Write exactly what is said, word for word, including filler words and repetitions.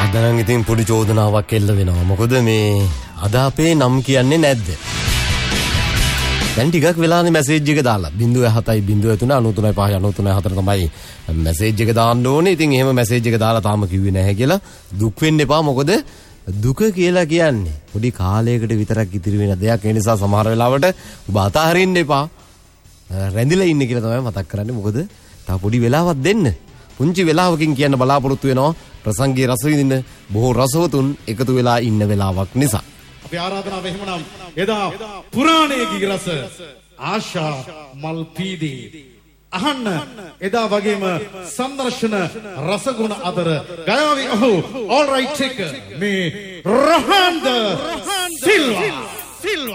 දැන් ඉතින් පොඩි චෝදනාවක් එල්ල වෙනවා. මොකද මේ අද අපේ නම් කියන්නේ නැද්ද? දැන් ටිකක් වෙලානේ මැසේජ් එක දාලා ज़ीरो सात ज़ीरो तीन नौ तीन पाँच नौ तीन चार තමයි මැසේජ් එක දාන්න ඕනේ. ඉතින් එහෙම මැසේජ් එක දාලා තාම කිව්වේ නැහැ කියලා දුක් වෙන්න එපා. මොකද දුක කියලා කියන්නේ පොඩි කාලයකට විතරක් ඉතිරි වෙන දෙයක්. ඒ නිසා සමහර වෙලාවට ඔබ අතහරින්න එපා. රැඳිලා ඉන්න කියලා තමයි මතක් කරන්නේ. මොකද තා පොඩි වෙලාවක් දෙන්න. පුංචි වෙලාවකින් කියන්න බලාපොරොත්තු වෙනවා ප්‍රසංගයේ රස විඳින්න බොහෝ රසවතුන් එකතු වෙලා ඉන්න වෙලාවක් නිසා. අපි ආරාධනාව එහෙමනම් එදා පුරාණයේ ගී රස ආශා මල් පීදී අහන්න එදා වගේම සංදර්ශන රසගුණ අතර ගයාවි ඔහු all right check මේ රහන්ද සිල්වා